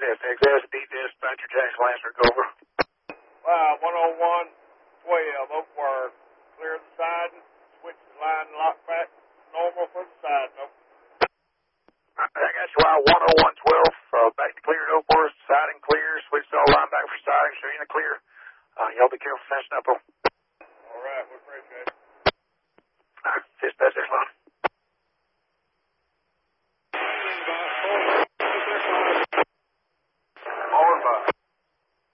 XS, dispatcher, Jackson Lancer, over. 101-12, Oakward. Clear the siding, switch the line and lock back. Normal for the siding, over. I got you, 101-12, back to clear at Oakward, siding clear, switch all line back for siding, so you're in the clear. Y'all be careful finishing up, over.